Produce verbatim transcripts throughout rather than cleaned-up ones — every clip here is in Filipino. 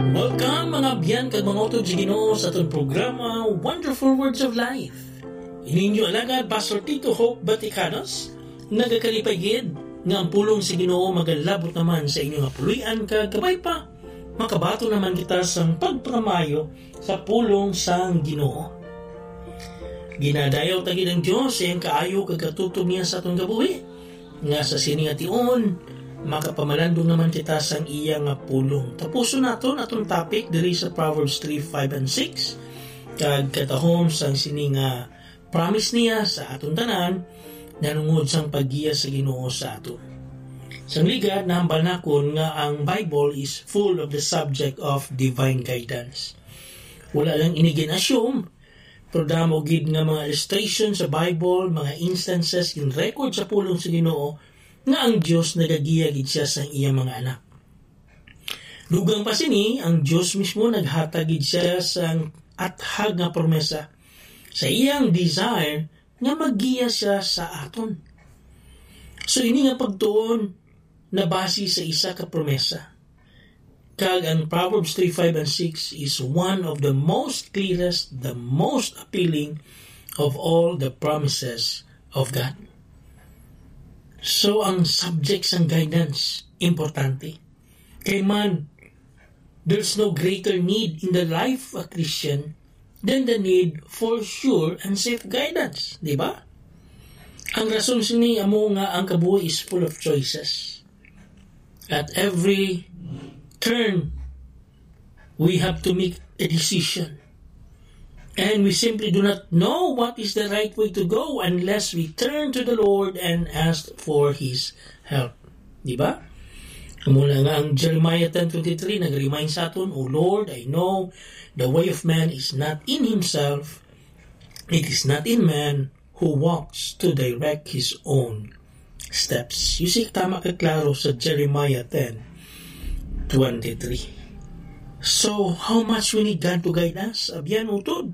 Welcome mga biyan kag mga utod sa Ginoo sa atong programa Wonderful Words of Life. Ininyo alagad Pastor Tito Hope Baticanos, nagakalipay-gid nga ang pulong sa Ginoo magalabot naman sa inyong apuluyan kag gabay pa. Makabato naman kita sang pagpramayo sa pulong sang Ginoo. Ginadayaw tagid ang Dios sa iyang kaayo kag katutob niya sa atong gabuhi. Nga sa sining ation, makapamalandong naman kita sang iya nga pulong. Tapuso naton atong topic diri sa Proverbs three, five, and six. Kag katahom sang sining nga promise niya sa atong tanan nanungod sang paggiya sa Ginoo sa aton. Sang ligad nahambal nakon nga ang Bible is full of the subject of divine guidance. Wala lang ini gin-assume, pero damo gid nga mga illustration sa Bible, mga instances in record sa pulong sa Ginoo nga ang Dios nagagiya gid siya sa iyang mga anak. Dugang pa sini, ang Dios mismo naghatag gid siya sang athag nga promesa sa iyang desire nga maggiya siya sa aton. So ini nga pagtuon na base sa isa ka promesa. Kag ang Proverbs three, five, and six is one of the most clearest, the most appealing of all the promises of God. So, ang subject sang guidance, importante. Kay man, there's no greater need in the life of a Christian than the need for sure and safe guidance. Di ba? Ang rason sini amo nga ang kabuhi is full of choices. At every turn, we have to make a decision. And we simply do not know what is the right way to go unless we turn to the Lord and ask for His help. Diba? Mula nga ang Jeremiah ten twenty-three nag-remind sa aton, O Lord, I know the way of man is not in himself, it is not in man who walks to direct his own steps. You see, tama ka klaro sa Jeremiah ten twenty-three. So, how much we need God to guide us? Abyan utod.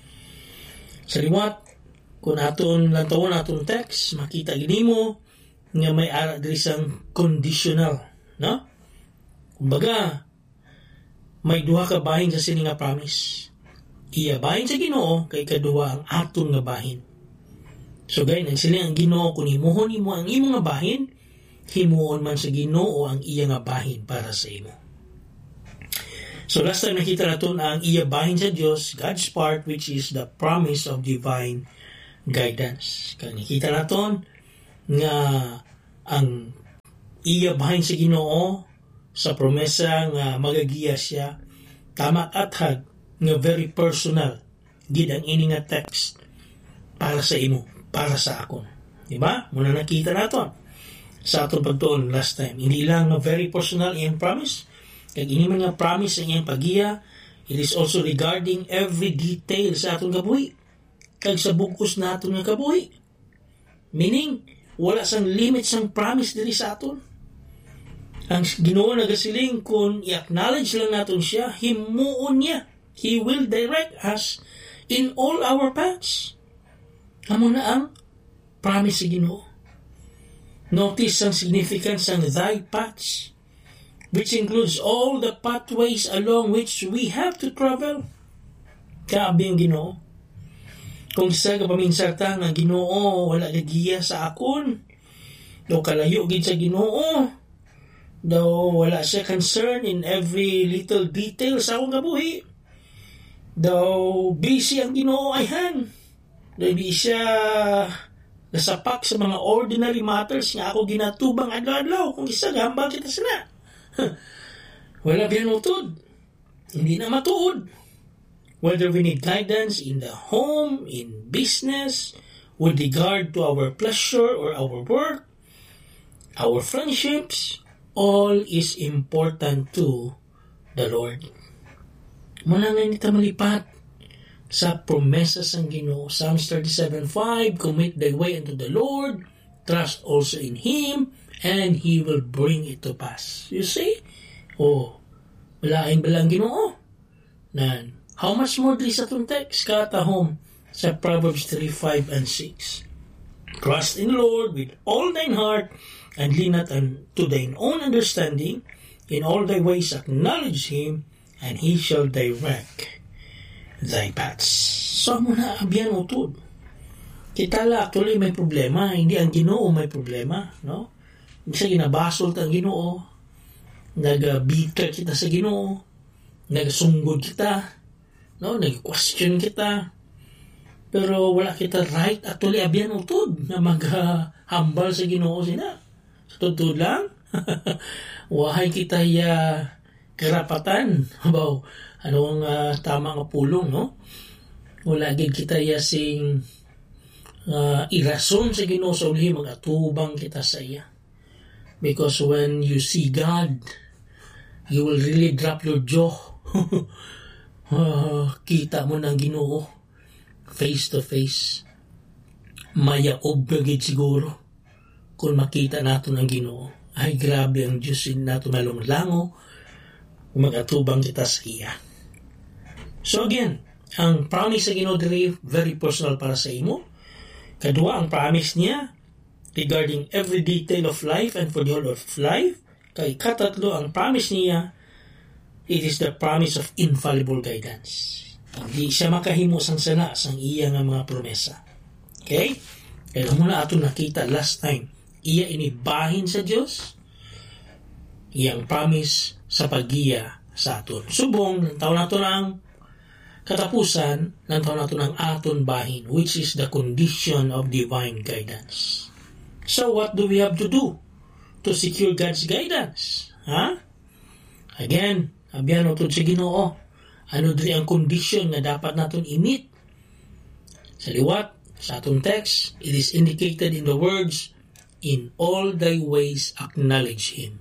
Sa liwat, kung aton lantawon aton text, makita ginimo nga may ara diri sang conditional, no? Kumbaga, may duha ka bahin sa sini nga promise. Iya bahin sa Ginoo kay kaduha ang aton nga bahin. So gay nang sila ang Ginoo kun himuhon imo ang imo nga bahin, himuon man sa Ginoo ang iya nga bahin para sa imo. So last time nakita natin ang iya bahin sa Diyos, God's part, which is the promise of divine guidance. Kaya nakita natin nga ang iya bahin sa Ginoo sa promesa nga magagiya siya, tama athag nga very personal gid ang ini nga text para sa imo, para sa akon. Diba? Muna nakita natin sa atong pagtuon last time. Hindi lang nga very personal iyang promise, kag ini man nga promise ang iyang pagiya, it is also regarding every detail sa atong kabuhi kag sa bugos naton nga kabuhi. Meaning, wala sang limit sang promise diri sa aton. Ang Ginoo nagasiling kung i-acknowledge lang naton siya, himuon niya. He will direct us in all our paths. Amo na ang promise sa Ginoo. Notice ang significance ng thy paths, which includes all the pathways along which we have to travel. Kaabi ang Ginoo. Kung sa kapaminsarta nga Ginoo wala gagiya sa akon, daw kalayo gid sa Ginoo, daw wala siya concern in every little detail sa akong kabuhi, daw busy ang Ginoo ayhan, daw di siya nasapak sa mga ordinary matters nga ako ginatubang adlaw-adlaw kung isa gambang kita sana. Wala biyan utod. Hindi na matuod. Whether we need guidance in the home, in business, with regard to our pleasure or our work, our friendships, all is important to the Lord. Muna nga nita malipat sa promesa sang Ginoo. Psalms thirty-seven five, commit thy way unto the Lord, trust also in Him, and He will bring it to pass. You see? Oh, walain balang Ginoo. Nan, how much more diri sa itong text? Katahom sa Proverbs three, five, and six. Trust in the Lord with all thine heart, and lean not unto thine own understanding. In all thy ways acknowledge Him, and He shall direct thy paths. So, muna abyan utod. Kita la, actually may problema, hindi ang Ginoo may problema, no? Hindi siya ginabasol ang Ginoo, nag-bitter kita sa Ginoo, nag-sunggod kita, no? Nag-question kita, pero wala kita right, actually abyan utod na mag-hambal sa Ginoo sila. Sa tutod lang, wahay kita ya karapatan, about anong uh, tama nga pulong, no? Wala gid kita ya sing uh, irason sa Ginoo sa uli, mag-atubang kita sa iya. Because when you see God, you will really drop your jaw. uh, kita mo ng Ginoo face to face. Mayaob ka gid siguro kung makita nato ng Ginoo. Ay, grabe ang Diyos nato malunglango, mag-atubang kita sa iya. So again, ang promise sa Ginoo diri very personal para sa imo. Kadua, ang promise niya regarding every detail of life and for the whole of life. Kay katatlo, ang promise niya, it is the promise of infallible guidance. Hindi siya makahimo sang sala sang iya nga mga promesa. Okay? Kaya muna ato nakita last time, iya inibahin sa Diyos, iyang promise sa pag-iya sa aton. Subong, taon nato na ang katapusan, ng taon nato ng aton bahin, which is the condition of divine guidance. So what do we have to do to secure God's guidance? Ha? Again, abyan utod sa Ginoo. Ano diri ang condition na dapat naton i-meet? Sa liwat, sa atong text, it is indicated in the words, in all thy ways acknowledge Him.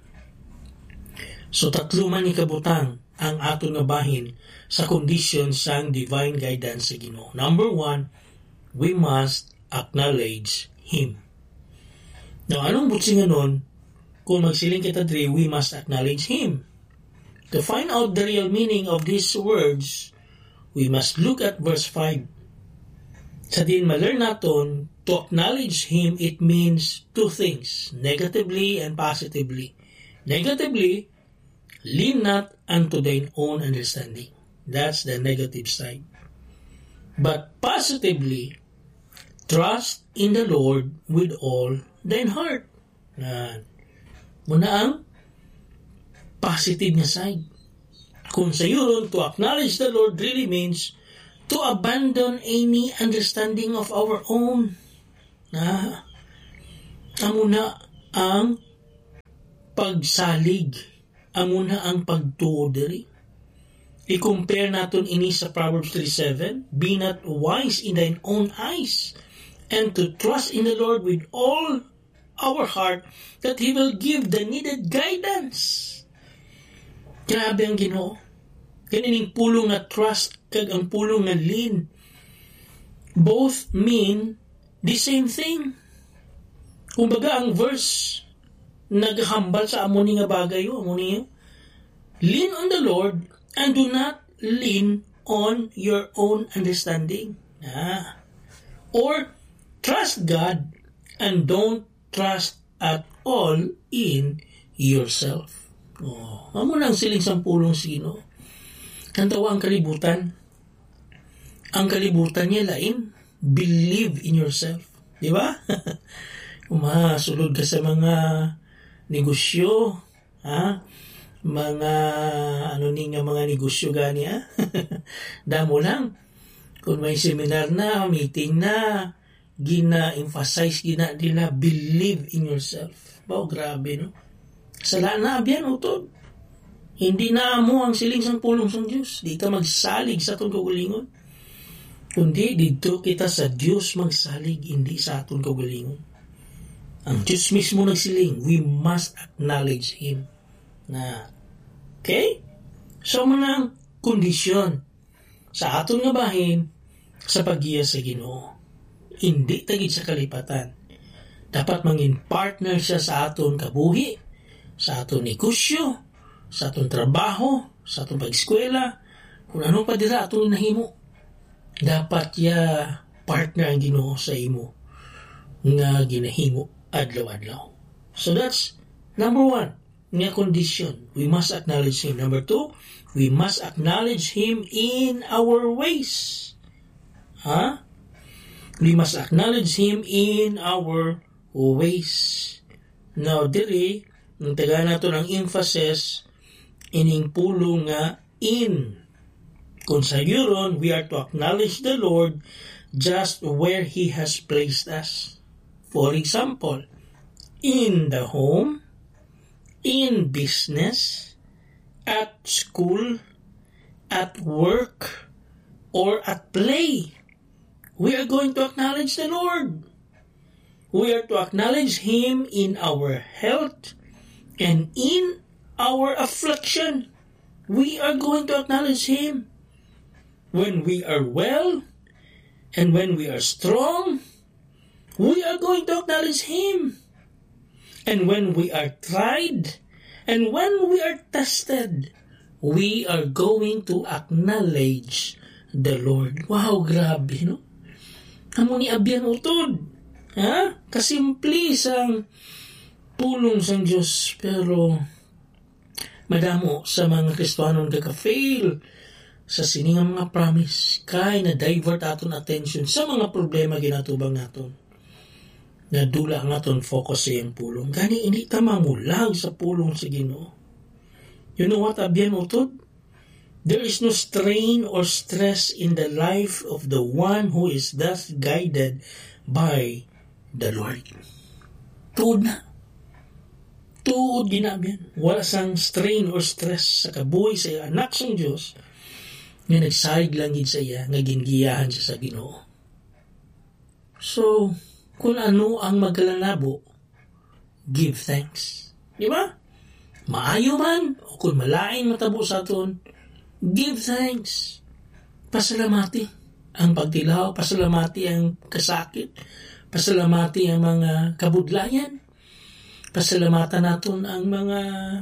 So tatlo man ni kabutang ang aton nga bahin sa condition sang divine guidance sa Ginoo. Number one, we must acknowledge Him. Now, anong butsi nga nun? Kung magsiling kita diri, we must acknowledge Him. To find out the real meaning of these words, we must look at verse five. Sa din ma-learn naton, to acknowledge Him, it means two things, negatively and positively. Negatively, lean not unto thine own understanding. That's the negative side. But positively, trust in the Lord with all thine heart. Yan. Muna ang positive na side. Kung sa yun, to acknowledge the Lord really means to abandon any understanding of our own. Na, amo na ang pagsalig. Amo na ang pagtuo diri. I-compare natin ini sa Proverbs three seven, be not wise in thine own eyes, and to trust in the Lord with all our heart, that He will give the needed guidance. Grabe ang Ginoo. Kanining pulong na trust kag ang pulong na lean, both mean the same thing. Kumbaga ang verse naghambal sa amon nga bagay yo, amon niyo. Lean on the Lord and do not lean on your own understanding. Ah. Or trust God and don't trust at all in yourself. Oh, amo nang siling sampulong sino. Kantawa ang kalibutan. Ang kalibutan niya lain, believe in yourself. Di ba? Umasulod ka sa mga negosyo, ha? Mga ano ni nga mga negosyo gani ha. Damo lang. Kung may seminar na, meeting na, gina-emphasize, gina nila, believe in yourself. Bao, grabe, no? Sala na, abyan, utod. Hindi na mo ang siling sang pulong sang Diyos. Di ka magsalig sa atong kaugalingon. Kundi, dito kita sa Diyos magsalig, hindi sa atong kaugalingon. Ang Diyos mismo nagsiling, we must acknowledge Him. Na, okay? So, manang kondisyon sa aton nga bahin sa paggiya sa Ginoo. Hindi tagid sa kalipatan. Dapat mangin partner siya sa aton kabuhi, sa aton negosyo, sa aton trabaho, sa aton pag-eskwela, kung anong pa dira aton nahimo. Dapat ya partner ang Ginoo sa imo nga ginahimo adlaw-adlaw. So that's number one. nga condition. We must acknowledge Him. Number two, we must acknowledge Him in our ways. Ha? We must acknowledge Him in our ways. Now, diri, ang taga nato ng emphasis, ining pulong nga in. Kung sa yuron, we are to acknowledge the Lord just where He has placed us. For example, in the home, in business, at school, at work, or at play. We are going to acknowledge the Lord. We are to acknowledge Him in our health and in our affliction. We are going to acknowledge Him when we are well and when we are strong. We are going to acknowledge Him. And when we are tried and when we are tested, we are going to acknowledge the Lord. Wow, grabe, no? Amo ni abyan utod. Ha? Kasimple sang pulong sang Diyos. Pero madamo sa mga Kristohanon kaka-fail sa siningang mga promise kay na divert aton attention sa mga problema ginatubang naton. Nadula ang aton focus sa iyang pulong. Gani hindi ta mamulag sa pulong sa Ginoo. You know what abyan utod? There is no strain or stress in the life of the one who is thus guided by the Lord. Tuod na. Tuod ginabyan. Wala sang strain or stress sa kabuhi sa iya anak sang Diyos nga nagsalig lang gid sa iya nga gingiyahan siya sa Ginoo. So, kung ano ang magalanabo, give thanks. Di ba? Maayo man o kung malain matabo sa aton, give thanks. Pasalamati ang pagtilaw, pasalamati ang kasakit, pasalamati ang mga kabudlayan, pasalamatan naton ang mga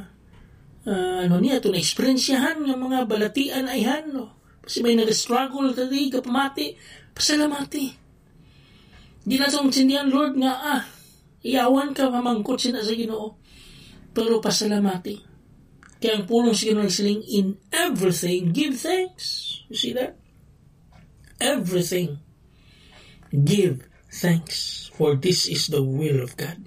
uh, ano niya, itong eksperyensyahan ng mga balatian ayhan, no? Kasi may nag-struggle tadi, kapamati, pasalamati. Di na itong sindihan, Lord, nga ah, iyawan ka, mamangkot sina sa Ginoo. Pero pasalamati. Kaya ang pulong sa Ginoo nagsiling, in everything, give thanks. You see that? Everything. Give thanks. For this is the will of God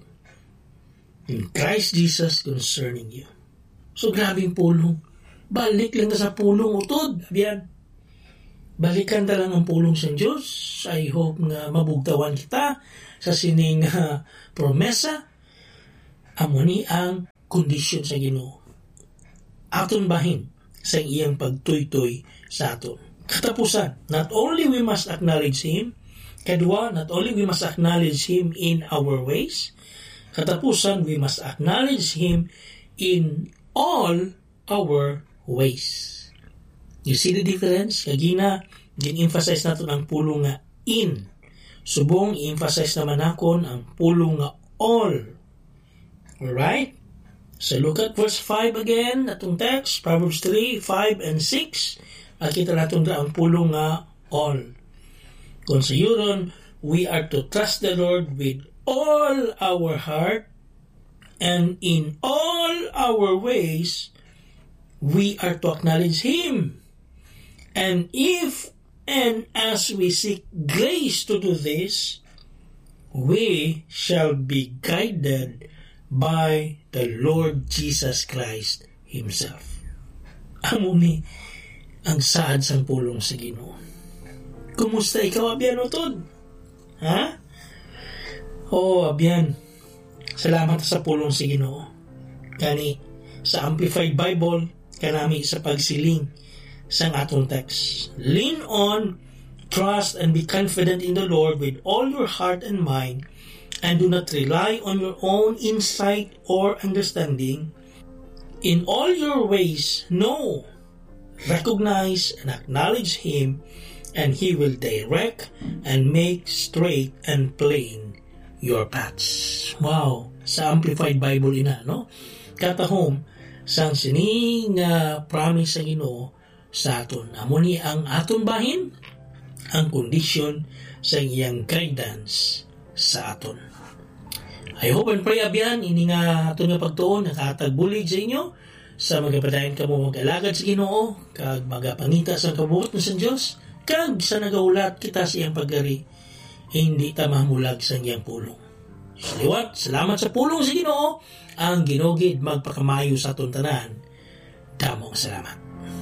in Christ Jesus concerning you. So, grabing pulong. Balik lang na sa pulong utod. Abiyan. Balikan ta lang ang pulong sa Diyos. I hope nga mabugtawan kita sa sining uh, promesa. Amo ni ang kondisyon sa Ginoo. Aton bahin sa iyang pagtuytoy sa aton. Katapusan, not only we must acknowledge Him, kadua, not only we must acknowledge Him in our ways, katapusan, we must acknowledge Him in all our ways. You see the difference? Kagina, din-emphasize natin ang pulong nga in. Subong, i-emphasize naman nakon ang pulong nga all. Alright? So look at verse five again, natong text, Proverbs three, five, and six. Nakita natin ang pulong nga all. Kung sa yuron, we are to trust the Lord with all our heart, and in all our ways, we are to acknowledge Him. And if and as we seek grace to do this, we shall be guided by the Lord Jesus Christ Himself. Amo ni ang saad sang pulong sa Ginoo. Kumusta ikaw, abyan utod? Ha? Oo, abyan. Salamat sa pulong sa Ginoo. Kani sa Amplified Bible kanami sa pagsiling sang atong text. Lean on, trust, and be confident in the Lord with all your heart and mind, and do not rely on your own insight or understanding. In all your ways, know, recognize, and acknowledge Him, and He will direct and make straight and plain your paths. Wow! Sa Amplified Bible ina, no? Katahom, sang sining uh, promise sa Ginoo sa aton. Amo ni ang aton bahin, ang kondisyon sa iyang guidance sa aton. I hope and pray abyan ini nga ato nga pagtuon nakatagbulig sa inyo sa magapadayon kamo mag-alagad sa Ginoo kag magapangita sa kabuot ng Diyos kag sa nagaulat kita sa iyang paggari hindi ta mamulag sa iyang pulong. Saliwat, salamat sa pulong sa Ginoo ang ginugid magpakamayo sa atong tanan. Damong salamat.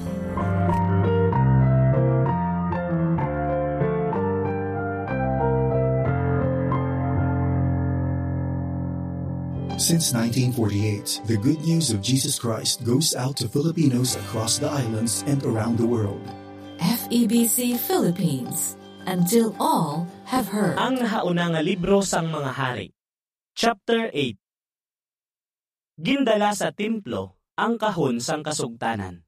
Since nineteen forty-eight, the good news of Jesus Christ goes out to Filipinos across the islands and around the world. F E B C Philippines, until all have heard. Ang nahauna nga libro sang mga hari. Chapter eight. Gindala sa templo ang kahon sang kasugtanan.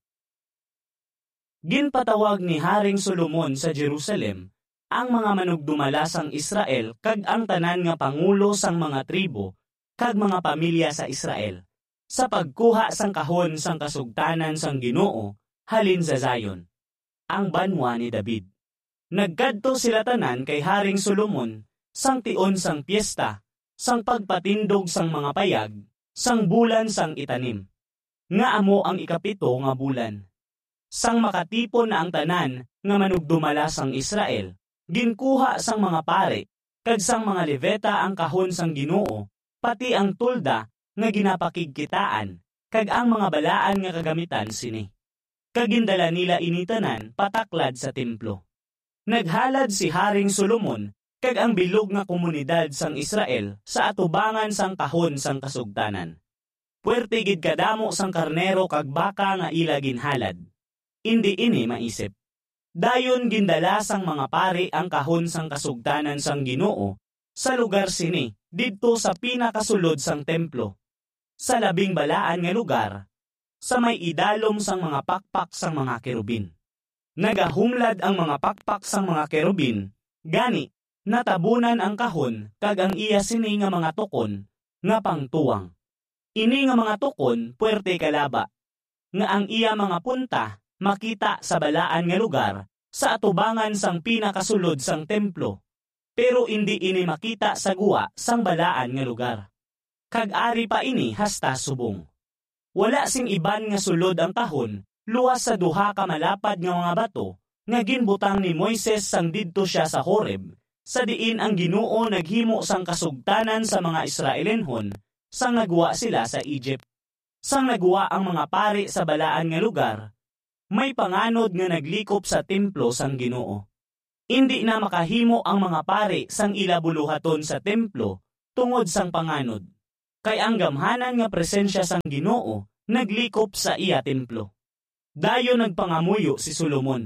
Ginpatawag ni Haring Solomon sa Jerusalem ang mga manugdumala sang Israel kag ang tanan nga pangulo sang mga tribo kag mga pamilya sa Israel sa pagkuha sang kahon sang kasugtanan sang Ginoo halin sa Zion, ang banwa ni David. Nagkadto sila tanan kay Haring Solomon sang tion sang piyesta, sang pagpatindog sang mga payag, sang bulan sang itanim. Nga amo ang ikapito nga bulan. Sang makatipon na ang tanan nga manugdumala sang Israel, ginkuha sang mga pare, kag sang mga Levita ang kahon sang Ginoo, pati ang tulda nga ginapakigkitaan, kag ang mga balaan nga kagamitan sini. Kagindala nila initanan pataklad sa templo. Naghalad si Haring Solomon kag ang bilog nga komunidad sang Israel sa atubangan sang kahon sang kasugtanan. Puwerte gid kadamo sang karnero kag baka nga ila ginhalad. Indi ini maisip. Dayon gindala sang mga pari ang kahon sang kasugtanan sang Ginoo sa lugar sini, didto sa pinakasulod sang templo, sa labing balaan nga lugar, sa may idalom sang mga pakpak sang mga kerubin. Nagahumlad ang mga pakpak sang mga kerubin, gani, natabunan ang kahon kag ang iya sini nga mga tukon, nga pangtuwang. Ini nga mga tukon, puwerte kalaba, nga ang iya mga punta, makita sa balaan nga lugar, sa atubangan sang pinakasulod sang templo, pero hindi ini makita sa guwa sang balaan nga lugar. Kag-ari pa ini hasta subong. Wala sing iban nga sulod ang kahon, luwas sa duha ka malapad nga mga bato, nga ginbutang ni Moises sang didto siya sa Horeb, sa diin ang Ginoo naghimo sang kasugtanan sa mga Israelenhon, sang nagwa sila sa Egypt. Sang nagwa ang mga pari sa balaan nga lugar, may panganod nga naglikop sa templo sang Ginoo. Hindi na makahimo ang mga pari sang ilabuluhaton sa templo tungod sang panganod. Kay ang gamhanan nga presensya sang Ginoo naglikop sa iya templo. Dayon nagpangamuyo si Solomon.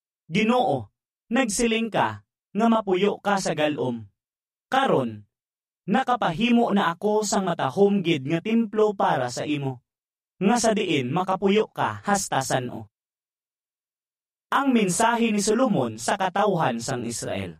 Ginoo, nagsiling ka nga mapuyo ka sa galom. Karon, nakapahimo na ako sang matahom gid nga templo para sa imo. Nga sa diin makapuyo ka hasta san-o. Ang mensahe ni Solomon sa katawhan sang Israel.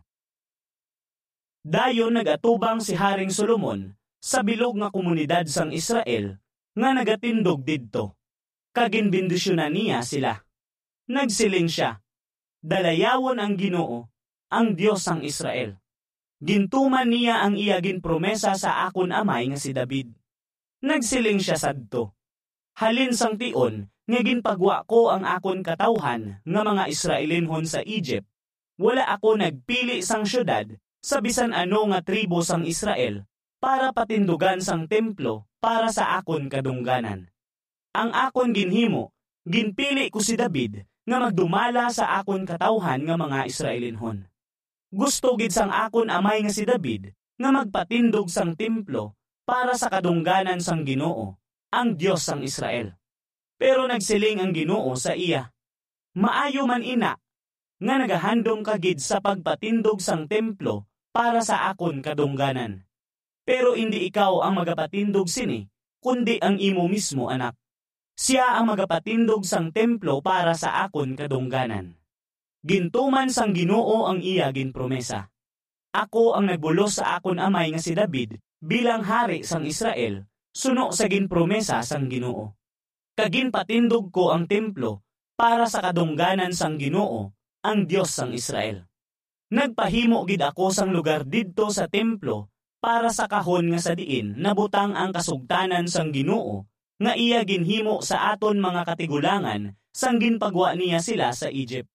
Dayon nagatubang si Haring Solomon sa bilog nga komunidad sang Israel nga nagatindog didto. Kaginbendisyonan niya sila. Nagsiling siya, dalayawon ang Ginoo, ang Dios sang Israel. Gintuman niya ang iya ginpromesa sa akon amay nga si David. Nagsiling siya sadto, halin sang tion, nga ginpagwa ko ang akon katawhan nga mga Israelenhon sa Egypt, wala ako nagpili sang syudad sa bisan ano nga tribo sang Israel para patindugan sang templo para sa akon kadungganan. Ang akon ginhimo, ginpili ko si David nga magdumala sa akon katawhan nga mga Israelenhon. Gusto gid sang akon amay nga si David nga magpatindog sang templo para sa kadungganan sang Ginoo, ang Dios sang Israel. Pero nagsiling ang Ginoo sa iya, maayo man ina, nga nagahandom ka gid sa pagpatindog sang templo para sa akon kadungganan. Pero hindi ikaw ang magapatindog sini, kundi ang imo mismo anak. Siya ang magapatindog sang templo para sa akon kadungganan. Gintuman sang Ginoo ang iya ginpromesa. Ako ang nagbulos sa akon amay nga si David bilang hari sang Israel, suno sa ginpromesa sang Ginoo. Kaginpatindog ko ang templo para sa kadungganan sang Ginoo, ang Dios sang Israel. Nagpahimo gid ako sang lugar didto sa templo para sa kahon nga sa diin nabutang ang kasugtanan sang Ginoo nga iya ginhimo sa aton mga katigulangan sang ginpagwa niya sila sa Egypt.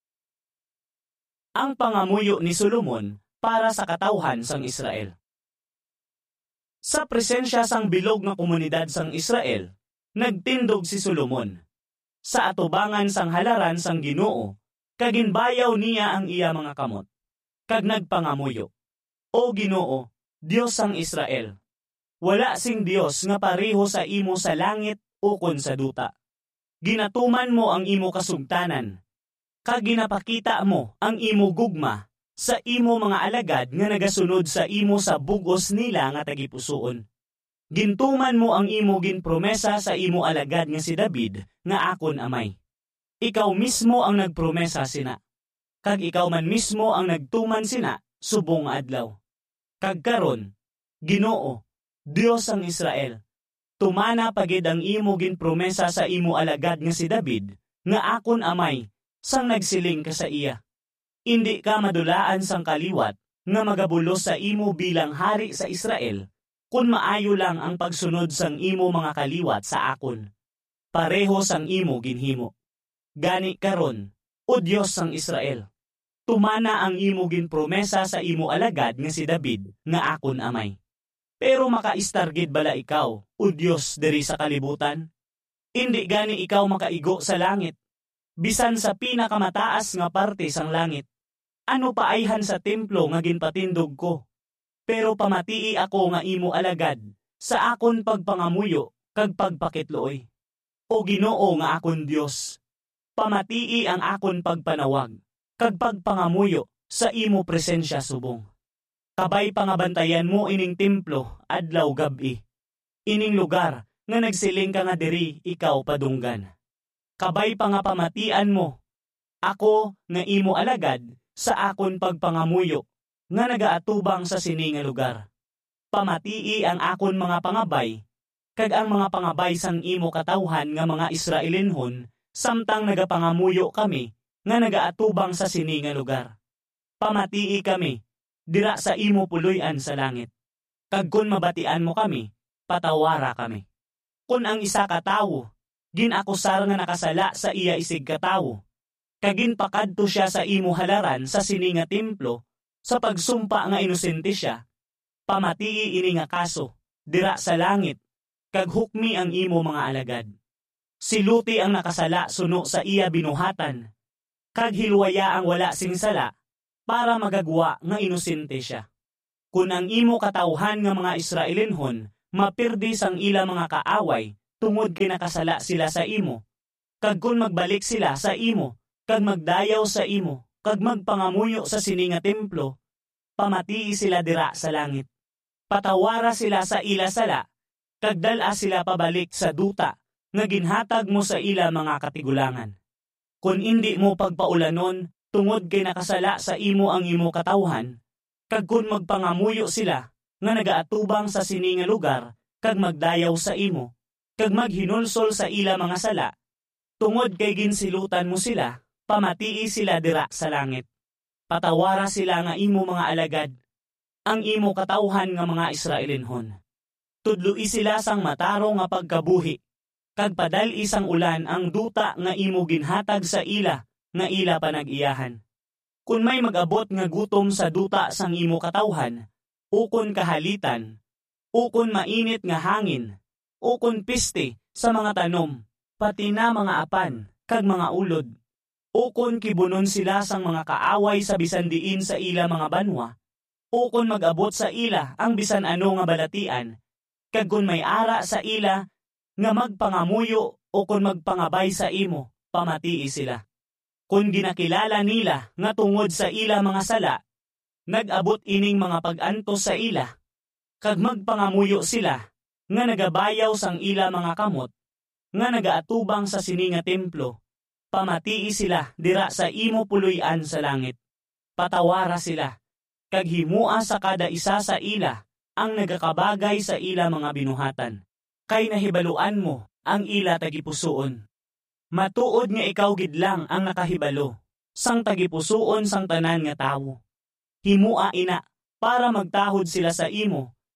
Ang pangamuyo ni Solomon para sa katawhan sang Israel. Sa presensya sang bilog nga komunidad sang Israel, nagtindog si Solomon. Sa atubangan sang halaran sang Ginoo, kaginbayaw niya ang iya mga kamot, kag nagpangamuyo. O Ginoo, Diyos sang Israel, wala sing Diyos nga pareho sa imo sa langit ukon sa duta. Ginatuman mo ang imo kasugtanan, kag ginapakita mo ang imo gugma sa imo mga alagad nga nagasunod sa imo sa bugos nila nga tagipusoon. Gintuman mo ang imo ginpromesa sa imo alagad nga si David nga akon amay. Ikaw mismo ang nagpromesa sina, kag ikaw man mismo ang nagtuman sina subong nga adlaw. Kag karon, Ginoo, Dios ang Israel, tumana pagid ang imo ginpromesa sa imo alagad nga si David nga akon amay sang nagsiling ka sa iya. Indi ka madulaan sang kaliwat nga magabulos sa imo bilang hari sa Israel kun maayo lang ang pagsunod sang imo mga kaliwat sa akon. Pareho sang imo ginhimo. Gani karon, o Dios sang Israel, tumana ang imo ginpromesa sa imo alagad nga si David nga akon amay. Pero makaistargid bala ikaw, o Dios diri sa kalibutan? Indi gani ikaw makaigo sa langit, bisan sa pinakamataas nga parte sang langit. Ano paayhan sa templo nga ginpatindog ko? Pero pamatii ako nga imo alagad sa akon pagpangamuyo kag pagpakitloy. O Ginoo nga akon Dios, pamatii ang akon pagpanawag kag pagpangamuyo sa imo presensya subong. Kabay pangabantayan mo ining templo adlaw gabi. Ining lugar nga nagsiling ka nga diri ikaw padunggan. Kabay pangapamatian mo ako nga imo alagad sa akon pagpangamuyo nga nagaatubang sa sini nga lugar. Pamatii ang akon mga pangabay kag ang mga pangabay sang imo katawhan nga mga Israelinhon samtang nagapangamuyo kami nga nagaatubang sa sini nga lugar. Pamatii kami dira sa imo puloy-an sa langit. Kag kun mabatian mo kami, patawara kami. Kun ang isa ka tawo ginakusar nga nakasala sa iya isig ka tawo, kagin pakadto siya sa imo halaran sa sini nga templo sa pagsumpa nga inosente siya, pamatii ini nga kaso dira sa langit kag hukmi ang imo mga alagad. Siluti ang nakasala suno sa iya binuhatan, kag hilwaya ang wala sing sala para magagwa nga inosente siya. Kun ang imo katawhan nga mga Israelinhon mapirdi sang ila mga kaaway tungod kay nakasala sila sa imo, kag kun magbalik sila sa imo kag magdayaw sa imo kag magpangamuyo sa sini nga templo, pamatii sila dira sa langit. Patawara sila sa ila sala kag dala sila pabalik sa duta nga ginhatag mo sa ila mga katigulangan. Kun indi mo pagpaulanon tungod kay nakasala sa imo ang imo katawhan, kag kun magpangamuyo sila nga nagaatubang sa sini nga lugar kag magdayaw sa imo, kag maghinulsol sa ila mga sala, tungod kay ginsilutan mo sila, pamatii sila dira sa langit. Patawara sila nga imo mga alagad, ang imo katawhan nga mga Israelinhon. Tudloi sila sang mataro nga pagkabuhi, kag padal-i sang ulan ang duta nga imo ginhatag sa ila, nga ila panag-iyahan. Kung may mag-abot nga gutom sa duta sang imo katawhan, ukon kahalitan, ukon mainit nga hangin, ukon piste sa mga tanom, pati na mga apan, kag mga ulod, ukon kibunon sila sang mga kaaway sa bisan diin sa ila mga banwa, ukon mag-abot sa ila ang bisan ano nga balatian, kag kun may ara sa ila nga magpangamuyo o kun magpangabay sa imo, pamatii sila. Kung ginakilala nila nga tungod sa ila mga sala, nag-abot ining mga pag-antos sa ila, kag magpangamuyo sila, nga nagabayaw sang ila mga kamot, nga nagaatubang sa sini nga templo, pamatii sila dira sa imo puloy-an sa langit. Patawara sila, kag himua sa kada isa sa ila, ang nagakabagay sa ila mga binuhatan, kay nahibaluan mo ang ila tagipusoon. Matuod nga ikaw gid lang ang nakahibalo, sang tagipusoon sang tanan nga tawo. Himua ina, para magtahod sila sa imo,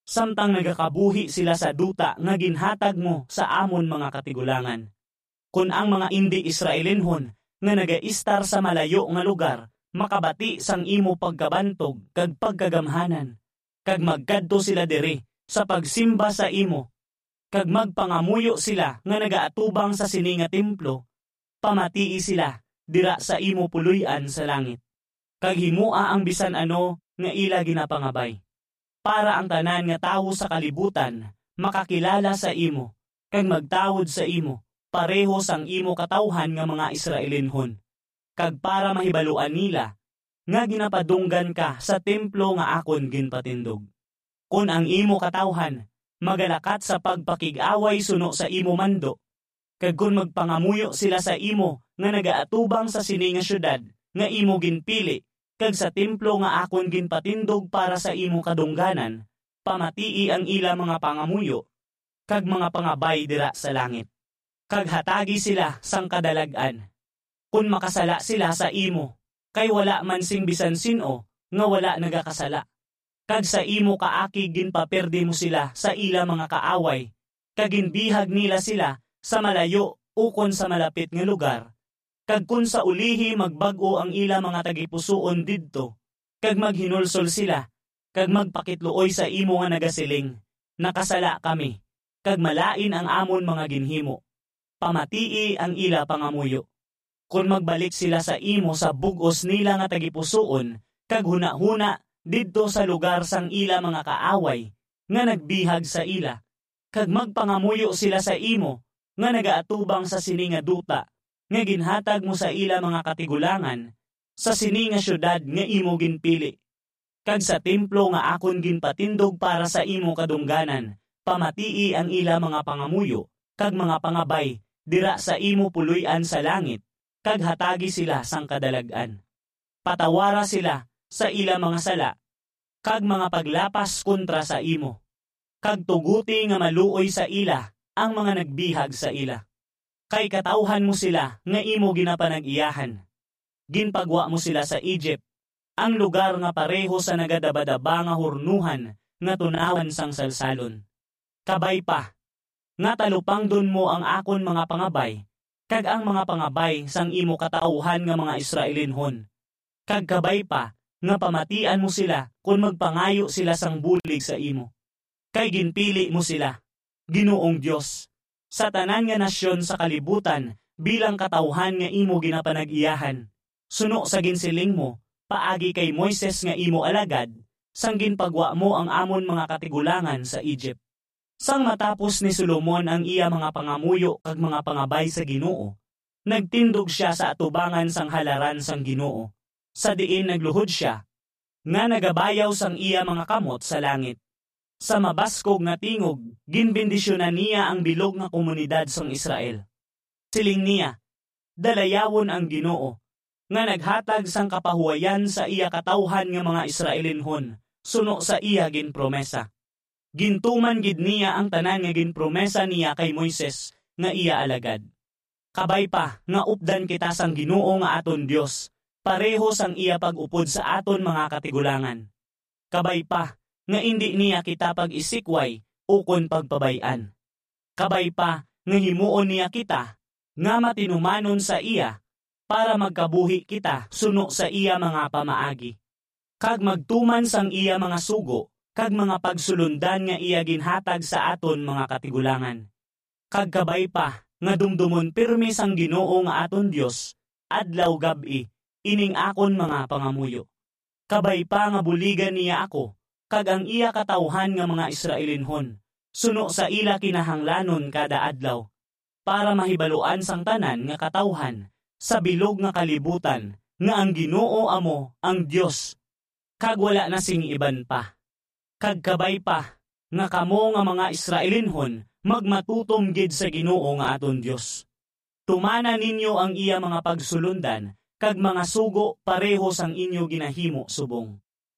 samtang nagakabuhi sila sa duta nga ginhatag mo sa amon mga katigulangan. Kun ang mga indi Israelinhon nga nagaistar sa malayo nga lugar, makabati sang imo pagkabantog kag pagkagamhanan, kag magkadto sila diri sa pagsimba sa imo, kag magpangamuyo sila nga nagaatubang sa sini nga templo, pamatii sila dira sa imo puloy-an sa langit. Kag himua ang bisan ano nga ila ginapangabay, para ang tanan nga tawo sa kalibutan makakilala sa imo, kag magtawod sa imo, pareho sang imo katawhan nga mga Israelinhon, kag para mahibaluan nila nga ginapadunggan ka sa templo nga akon ginpatindog. Kun ang imo katawhan magalakat sa pagpakig-away suno sa imo mando, kag kun magpangamuyo sila sa imo nga nagaatubang sa sini nga syudad nga imo ginpili, kag sa templo nga akon ginpatindog para sa imo kadungganan, pamatii ang ila mga pangamuyo, kag mga pangabay dira sa langit. Kag hatagi sila sang kadalag-an. Kun makasala sila sa imo, kay wala man sing bisan sino nga wala nagakasala. Kag sa imo kaaki ginpaperdi mo sila sa ila mga kaaway, kag ginbihag nila sila sa malayo ukon sa malapit nga lugar. Kag kun sa ulihi magbag-o ang ila mga tagipusoon didto, kag maghinulsol sila, kag magpakitluoy sa imo nga nagasiling, nakasala kami, kag malain ang amon mga ginhimo, pamatii ang ila pangamuyo. Kun magbalik sila sa imo sa bugos nila nga tagipusoon, kag huna-huna didto sa lugar sang ila mga kaaway, nga nagbihag sa ila, kag magpangamuyo sila sa imo, nga nagaatubang sa sini nga duta, nga ginhatag mo sa ila mga katigulangan, sa sini nga syudad nga imo ginpili, kag sa templo nga akon ginpatindog para sa imo kadungganan, pamatii ang ila mga pangamuyo, kag mga pangabay, dira sa imo puloy-an sa langit, kag hatagi sila sang kadalagan. Patawara sila sa ila mga sala, kag mga paglapas kontra sa imo, kag tuguti nga maluoy sa ila ang mga nagbihag sa ila. Kay katawhan mo sila nga imo ginapanag-iyahan. Ginpagwa mo sila sa Egypt, ang lugar nga pareho sa nagadabadaba nga hurnuhan nga tunawan sang salsalon. Kabay pa, nga talupang dun mo ang akon mga pangabay, kag ang mga pangabay sang imo katauhan nga mga Israelinhon. Kag kabay pa, nga pamatian mo sila kung magpangayo sila sang bulig sa imo. Kay ginpili mo sila, Ginoong Dios, sa tanan nga nasyon sa kalibutan bilang katauhan nga imo ginapanag-iyahan. Suno sa ginsiling mo, paagi kay Moises nga imo alagad, sang ginpagwa mo ang amon mga katigulangan sa Egypt. Sang matapos ni Solomon ang iya mga pangamuyo kag mga pangabay sa Ginoo, nagtindog siya sa atubangan sang halaran sang Ginoo, sa diin nagluhod siya, nga nagabayaw sang iya mga kamot sa langit. Sa mabaskog nga tingog, ginbendisyonan niya ang bilog nga komunidad sang Israel. Siling niya, dalayawon ang Ginoo, nga naghatag sang kapahuwayan sa iya katawhan nga mga Israelinhon, suno sa iya ginpromesa. Gintuman gid niya ang tanan nga ginpromesa niya kay Moises nga iya alagad. Kabay pa nga updan kita sang Ginoo nga aton Dios, pareho sang iya pag-upod sa aton mga katigulangan. Kabay pa nga indi niya kita pag-isikway ukon pagpabayan. Kabay pa nga himuon niya kita nga matinumanon sa iya para magkabuhi kita suno sa iya mga pamaagi. Kag magtuman sang iya mga sugo kag mga pagsulundan nga iya ginhatag sa aton mga katigulangan. Kag kabay pa nga dumdumon pirmi sang Ginoo nga aton Dios adlaw gabi ining akon mga pangamuyo. Kabay pa nga buligan niya ako kag ang iya katawhan nga mga Israelinhon, suno sa ila kinahanglanon kada adlaw, para mahibaluan sang tanan nga katawhan, sa bilog nga kalibutan, nga ang Ginoo amo ang Dios, kag wala na sing iban pa. Kag kabay pa, nga kamo nga mga Israelinhon, magmatutom gid sa Ginoo nga aton Dios. Tumana ninyo ang iya mga pagsulundan, kag mga sugo pareho sang inyo ginahimo subong.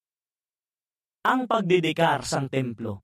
Ang pagdedekar sang templo.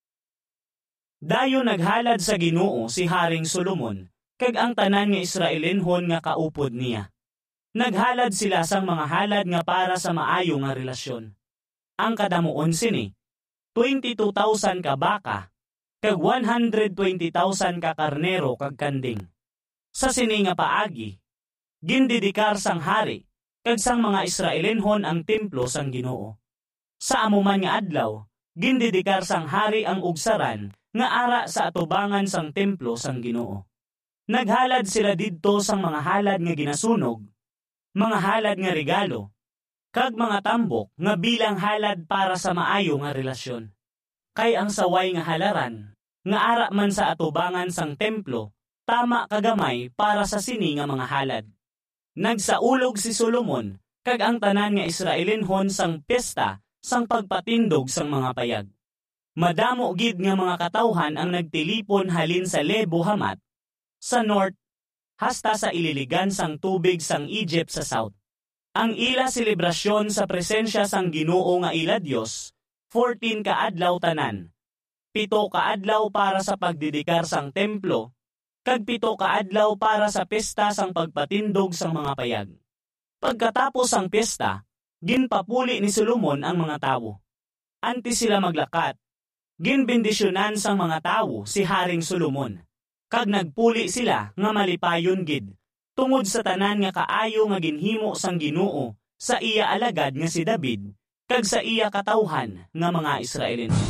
Dayo naghalad sa Ginoo si Haring Solomon, kag ang tanan nga Israelinhon nga kaupod niya. Naghalad sila sang mga halad nga para sa maayo nga relasyon. Ang kadamuon sini, twenty-two thousand ka baka, kag one hundred twenty thousand ka karnero kag kanding. Sa sini nga paagi, gindidikar sang hari, kag sang mga Israelenhon ang templo sang Ginoo. Sa amuman nga adlaw, gindidikar sang hari ang ugsaran nga ara sa atubangan sang templo sang Ginoo. Naghalad sila didto sang mga halad nga ginasunog, mga halad nga regalo, kag mga tambok nga bilang halad para sa maayo nga relasyon. Kay ang saway nga halaran, nga ara man sa atubangan sang templo, tama kagamay para sa sini nga mga halad. Nagsaulog si Solomon, kag ang tanan nga Israelenhon sang pesta, sang pagpatindog sang mga payag. Madamo gid nga mga katawhan ang nagtilipon halin sa Lebo Hamat, sa north, hasta sa ililigan sang tubig sang Egypt sa south. Ang ila selebrasyon sa presensya sang Ginoo nga ila Dios, fourteen ka adlaw tanan. Pito ka adlaw para sa pagdidikar sang templo, kag pito ka adlaw para sa pesta sang pagpatindog sang mga payag. Pagkatapos sang pesta, ginpapuli ni Solomon ang mga tawo. Antes sila maglakat, ginbendisyonan sang mga tawo si Haring Solomon. Kag nagpuli sila nga malipayon gid, tungod sa tanan nga kaayo nga ginhimo sang Ginoo sa iya alagad nga si David, kag sa iya katawhan nga mga Israelenhon.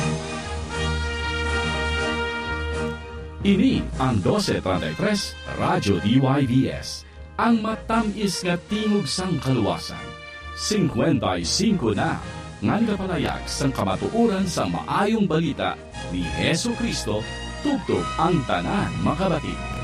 Ini ang twelve thirty-three Radyo D Y V S, ang matamis nga tingog sang kaluwasan. fifty-five na ngan kapalayag sang kamatuoran sa maayong balita ni Hesu Kristo, tugtog ang tanan makabatid.